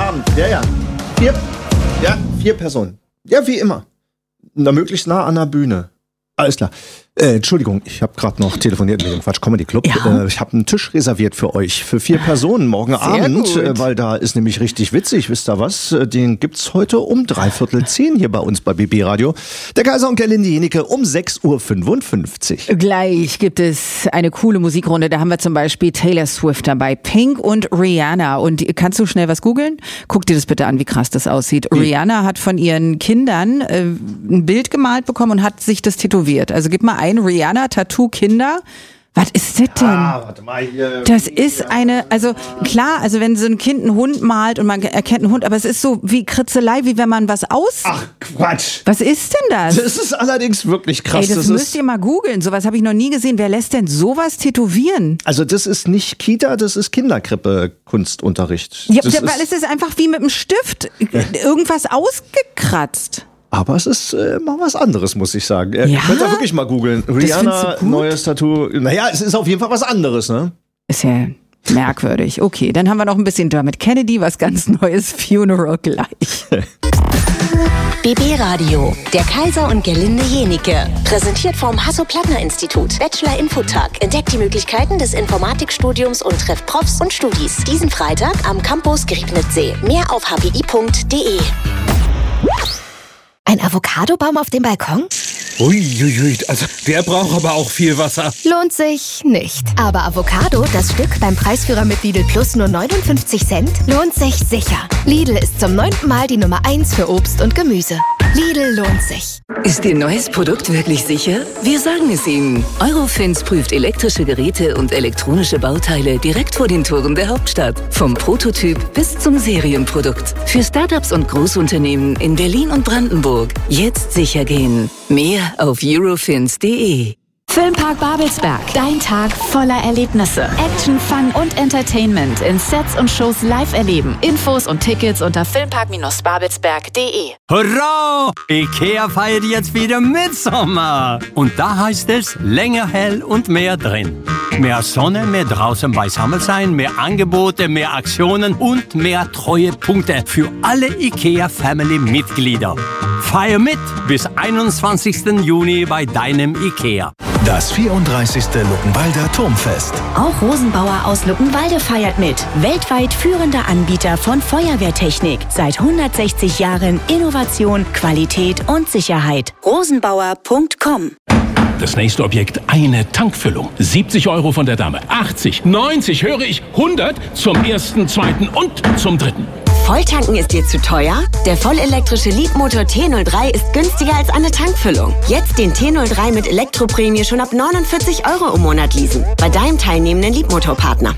Abend. Ja. 4 Personen. Ja, wie immer. Na, möglichst nah an der Bühne. Alles klar. Entschuldigung, ich habe gerade noch telefoniert mit dem Quatsch Comedy Club. Ja? Ich habe einen Tisch reserviert für euch, für 4 Personen morgen Abend, weil da ist nämlich richtig witzig, wisst ihr was? Den gibt's heute um 9:45 hier bei uns bei BB Radio. Der Kaiser und Gerlinde Jenike um 6:55 Uhr. Gleich gibt es eine coole Musikrunde, da haben wir zum Beispiel Taylor Swift dabei, Pink und Rihanna. Und kannst du schnell was googeln? Guck dir das bitte an, wie krass das aussieht. Rihanna hat von ihren Kindern ein Bild gemalt bekommen und hat sich das tätowiert. Also gib mal ein Rihanna Tattoo Kinder. Was ist das denn? Warte mal hier. Das ist also klar, also wenn so ein Kind einen Hund malt und man erkennt einen Hund, aber es ist so wie Kritzelei, wie wenn man was Ach, Quatsch. Was ist denn das? Das ist allerdings wirklich krass. Ey, das müsst ihr mal googeln. Sowas habe ich noch nie gesehen. Wer lässt denn sowas tätowieren? Also das ist nicht Kita, das ist Kinderkrippe-Kunstunterricht. Ja, weil es ist einfach wie mit einem Stift irgendwas ausgekratzt. Aber es ist mal was anderes, muss ich sagen. Ihr könnt ja wirklich mal googeln. Rihanna, neues Tattoo. Naja, es ist auf jeden Fall was anderes, ne? Ist ja merkwürdig. Okay, dann haben wir noch ein bisschen Dermot Kennedy, was ganz Neues, Funeral gleich. BB Radio, der Kaiser und Gerlinde Jenike. Präsentiert vom Hasso-Plattner-Institut. Bachelor-Infotag. Entdeckt die Möglichkeiten des Informatikstudiums und trefft Profs und Studis. Diesen Freitag am Campus Griebnitzsee. Mehr auf hpi.de. Ein Avocadobaum auf dem Balkon? Uiuiui, also der braucht aber auch viel Wasser. Lohnt sich nicht. Aber Avocado, das Stück beim Preisführer mit Lidl Plus nur 59 Cent, lohnt sich sicher. Lidl ist zum 9. Mal die Nummer 1 für Obst und Gemüse. Lidl lohnt sich. Ist Ihr neues Produkt wirklich sicher? Wir sagen es Ihnen. Eurofins prüft elektrische Geräte und elektronische Bauteile direkt vor den Toren der Hauptstadt. Vom Prototyp bis zum Serienprodukt. Für Startups und Großunternehmen in Berlin und Brandenburg. Jetzt sicher gehen. Mehr auf eurofins.de. Filmpark Babelsberg. Dein Tag voller Erlebnisse. Action, Fun und Entertainment in Sets und Shows live erleben. Infos und Tickets unter filmpark-babelsberg.de. Hurra! Ikea feiert jetzt wieder Mitsommer. Und da heißt es länger hell und mehr drin. Mehr Sonne, mehr draußen beisammen sein, mehr Angebote, mehr Aktionen und mehr Treuepunkte für alle IKEA-Family-Mitglieder. Feier mit bis 21. Juni bei deinem IKEA. Das 34. Luckenwalder Turmfest. Auch Rosenbauer aus Luckenwalde feiert mit. Weltweit führender Anbieter von Feuerwehrtechnik. Seit 160 Jahren Innovation, Qualität und Sicherheit. Rosenbauer.com. Das nächste Objekt, eine Tankfüllung. 70 € von der Dame. 80, 90, höre ich, 100 zum 1., 2. und zum 3. Volltanken ist dir zu teuer? Der vollelektrische Leapmotor T03 ist günstiger als eine Tankfüllung. Jetzt den T03 mit Elektroprämie schon ab 49 € im Monat leasen. Bei deinem teilnehmenden Leapmotor-Partner.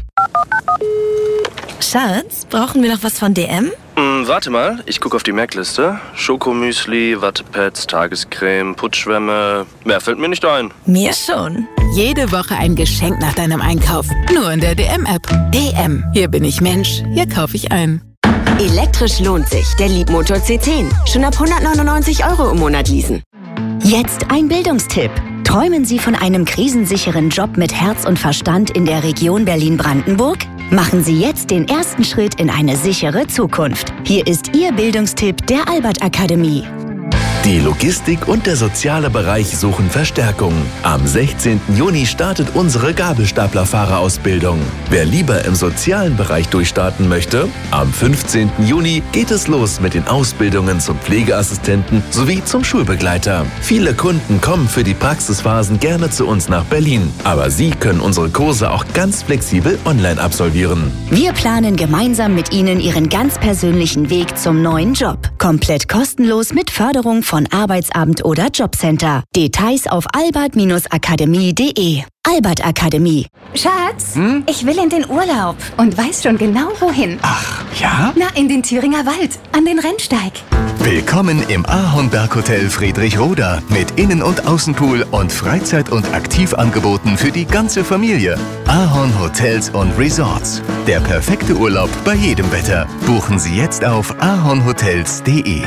Schatz, brauchen wir noch was von DM? Warte mal, ich gucke auf die Merkliste. Schokomüsli, Wattepads, Tagescreme, Putzschwämme. Mehr fällt mir nicht ein. Mir schon. Jede Woche ein Geschenk nach deinem Einkauf. Nur in der DM-App. DM. Hier bin ich Mensch. Hier kaufe ich ein. Elektrisch lohnt sich. Der Leapmotor C10. Schon ab 199 € im Monat leasen. Jetzt ein Bildungstipp. Träumen Sie von einem krisensicheren Job mit Herz und Verstand in der Region Berlin-Brandenburg? Machen Sie jetzt den ersten Schritt in eine sichere Zukunft. Hier ist Ihr Bildungstipp der Albert-Akademie. Die Logistik und der soziale Bereich suchen Verstärkung. Am 16. Juni startet unsere Gabelstaplerfahrerausbildung. Wer lieber im sozialen Bereich durchstarten möchte, am 15. Juni geht es los mit den Ausbildungen zum Pflegeassistenten sowie zum Schulbegleiter. Viele Kunden kommen für die Praxisphasen gerne zu uns nach Berlin, aber Sie können unsere Kurse auch ganz flexibel online absolvieren. Wir planen gemeinsam mit Ihnen Ihren ganz persönlichen Weg zum neuen Job. Komplett kostenlos mit Förderung von Arbeitsamt oder Jobcenter. Details auf albert-akademie.de. Albert Akademie. Schatz, ich will in den Urlaub und weiß schon genau wohin. Ach, ja? Na, in den Thüringer Wald, an den Rennsteig. Willkommen im Ahornberg-Hotel Friedrichroda mit Innen- und Außenpool und Freizeit- und Aktivangeboten für die ganze Familie. Ahorn Hotels und Resorts. Der perfekte Urlaub bei jedem Wetter. Buchen Sie jetzt auf ahornhotels.de.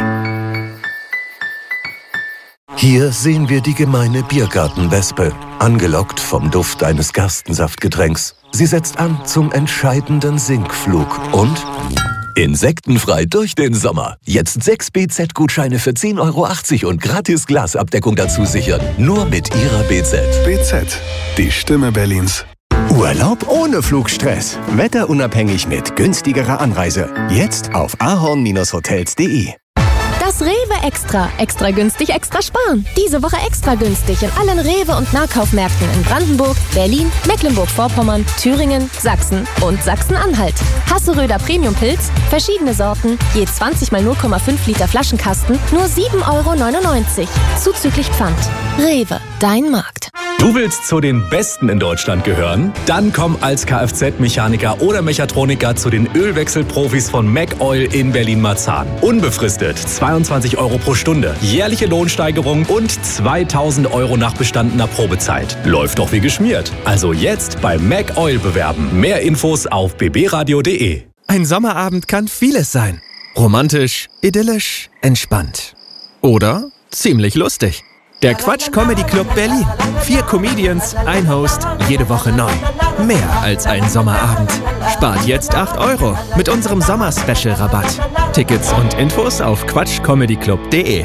Hier sehen wir die gemeine Biergartenwespe, angelockt vom Duft eines Gerstensaftgetränks. Sie setzt an zum entscheidenden Sinkflug und Insektenfrei durch den Sommer. Jetzt 6 BZ-Gutscheine für 10,80 € und gratis Glasabdeckung dazu sichern. Nur mit Ihrer BZ. BZ, die Stimme Berlins. Urlaub ohne Flugstress. Wetterunabhängig mit günstigerer Anreise. Jetzt auf ahorn-hotels.de. Das Rewe Extra. Extra günstig, extra sparen. Diese Woche extra günstig in allen Rewe- und Nahkaufmärkten in Brandenburg, Berlin, Mecklenburg-Vorpommern, Thüringen, Sachsen und Sachsen-Anhalt. Hasseröder Premium-Pilz, verschiedene Sorten, je 20 mal 0,5 Liter Flaschenkasten, nur 7,99 €. Zuzüglich Pfand. Rewe, dein Markt. Du willst zu den Besten in Deutschland gehören? Dann komm als Kfz-Mechaniker oder Mechatroniker zu den Ölwechselprofis von MacOil in Berlin-Marzahn. Unbefristet 22 € pro Stunde, jährliche Lohnsteigerung und 2.000 € nach bestandener Probezeit. Läuft doch wie geschmiert. Also jetzt bei MacOil bewerben. Mehr Infos auf bbradio.de. Ein Sommerabend kann vieles sein. Romantisch, idyllisch, entspannt. Oder ziemlich lustig. Der Quatsch Comedy Club Berlin. 4 Comedians, ein Host, jede Woche neu. Mehr als ein Sommerabend. Spart jetzt 8 € mit unserem Sommer-Special-Rabatt. Tickets und Infos auf quatschcomedyclub.de.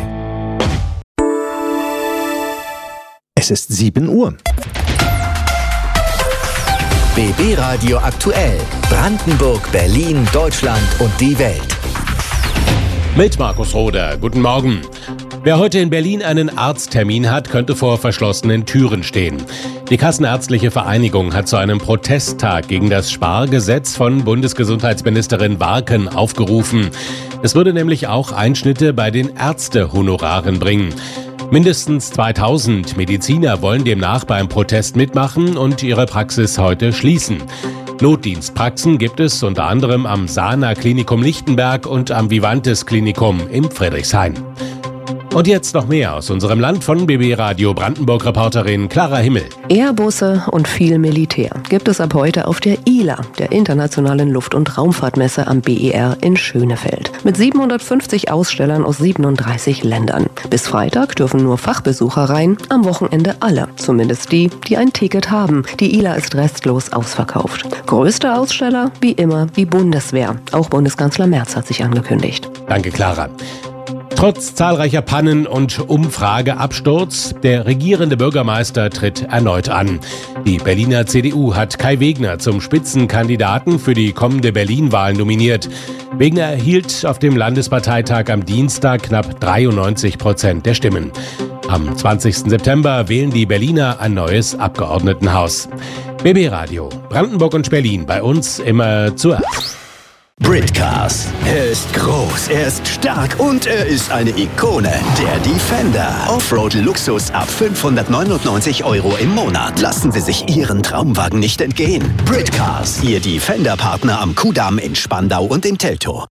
Es ist 7 Uhr. BB Radio aktuell. Brandenburg, Berlin, Deutschland und die Welt. Mit Markus Roder. Guten Morgen. Wer heute in Berlin einen Arzttermin hat, könnte vor verschlossenen Türen stehen. Die Kassenärztliche Vereinigung hat zu einem Protesttag gegen das Spargesetz von Bundesgesundheitsministerin Warken aufgerufen. Es würde nämlich auch Einschnitte bei den Ärztehonoraren bringen. Mindestens 2000 Mediziner wollen demnach beim Protest mitmachen und ihre Praxis heute schließen. Notdienstpraxen gibt es unter anderem am Sana Klinikum Lichtenberg und am Vivantes Klinikum in Friedrichshain. Und jetzt noch mehr aus unserem Land von BB Radio Brandenburg-Reporterin Clara Himmel. Airbusse und viel Militär gibt es ab heute auf der ILA, der Internationalen Luft- und Raumfahrtmesse am BER in Schönefeld. Mit 750 Ausstellern aus 37 Ländern. Bis Freitag dürfen nur Fachbesucher rein, am Wochenende alle. Zumindest die, die ein Ticket haben. Die ILA ist restlos ausverkauft. Größter Aussteller, wie immer, die Bundeswehr. Auch Bundeskanzler Merz hat sich angekündigt. Danke, Clara. Trotz zahlreicher Pannen und Umfrageabsturz, der regierende Bürgermeister tritt erneut an. Die Berliner CDU hat Kai Wegner zum Spitzenkandidaten für die kommende Berlin-Wahl nominiert. Wegner erhielt auf dem Landesparteitag am Dienstag knapp 93% der Stimmen. Am 20. September wählen die Berliner ein neues Abgeordnetenhaus. BB Radio, Brandenburg und Berlin, bei uns immer zuerst. Britcars. Er ist groß, er ist stark und er ist eine Ikone. Der Defender. Offroad-Luxus ab 599 € im Monat. Lassen Sie sich Ihren Traumwagen nicht entgehen. Britcars. Ihr Defender-Partner am Kudamm in Spandau und in Teltow.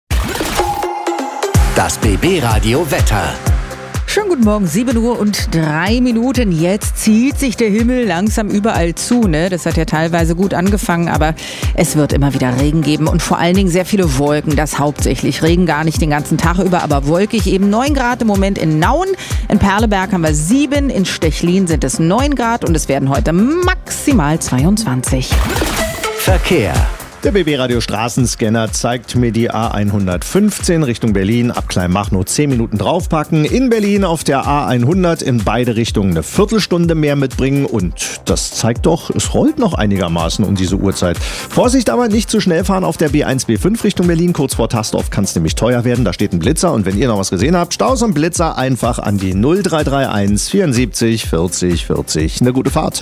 Das BB-Radio Wetter. Schönen guten Morgen, 7 Uhr und 3 Minuten. Jetzt zieht sich der Himmel langsam überall zu. Ne? Das hat ja teilweise gut angefangen, aber es wird immer wieder Regen geben und vor allen Dingen sehr viele Wolken. Das hauptsächlich. Regen gar nicht den ganzen Tag über, aber wolkig. Eben 9 Grad im Moment in Nauen. In Perleberg haben wir 7, in Stechlin sind es 9 Grad und es werden heute maximal 22. Verkehr. Der BB-Radio Straßenscanner zeigt mir die A115 Richtung Berlin. Ab Kleinmachnow 10 Minuten draufpacken. In Berlin auf der A100 in beide Richtungen eine Viertelstunde mehr mitbringen. Und das zeigt doch, es rollt noch einigermaßen um diese Uhrzeit. Vorsicht aber, nicht zu schnell fahren auf der B1, B5 Richtung Berlin. Kurz vor Tastorf kann es nämlich teuer werden. Da steht ein Blitzer. Und wenn ihr noch was gesehen habt, Staus und Blitzer einfach an die 0331 74 40 40. Eine gute Fahrt.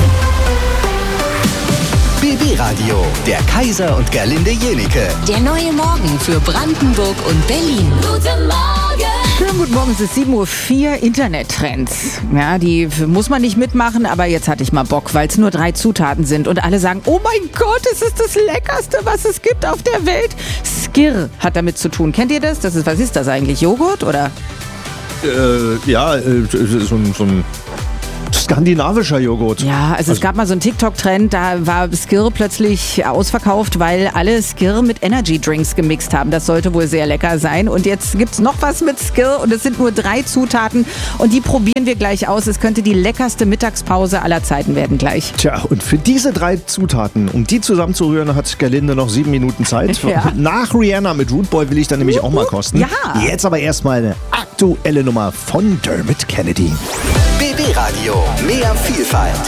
BB Radio, der Kaiser und Gerlinde Jenike. Der neue Morgen für Brandenburg und Berlin. Guten Morgen! Schönen guten Morgen, es ist 7:04 Uhr. Internettrends. Ja, die muss man nicht mitmachen, aber jetzt hatte ich mal Bock, weil es nur 3 Zutaten sind und alle sagen, oh mein Gott, es ist das Leckerste, was es gibt auf der Welt. Skir hat damit zu tun. Kennt ihr das? Was ist das eigentlich? Joghurt oder? So ein skandinavischer Joghurt. Ja, also es gab mal so einen TikTok-Trend, da war Skir plötzlich ausverkauft, weil alle Skir mit Energy-Drinks gemixt haben. Das sollte wohl sehr lecker sein. Und jetzt gibt's noch was mit Skir und es sind nur 3 Zutaten und die probieren wir gleich aus. Es könnte die leckerste Mittagspause aller Zeiten werden gleich. Tja, und für diese 3 Zutaten, um die zusammenzurühren, hat Gerlinde noch 7 Minuten Zeit. Ja. Nach Rihanna mit Rude Boy will ich dann nämlich auch mal kosten. Ja. Jetzt aber erstmal eine aktuelle Nummer von Dermot Kennedy. BB Radio, mehr Vielfalt.